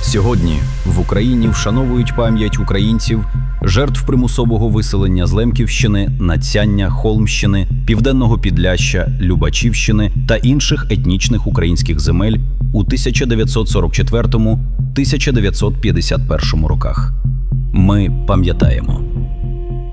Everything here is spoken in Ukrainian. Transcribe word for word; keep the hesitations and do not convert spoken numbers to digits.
Сьогодні в Україні вшановують пам'ять українців, жертв примусового виселення з Лемківщини, Надсяння, Холмщини, Південного Підляшшя, Любачівщини та інших етнічних українських земель у тисяча дев'ятсот сорок четвертому - тисяча дев'ятсот п'ятдесят першому роках. Ми пам'ятаємо.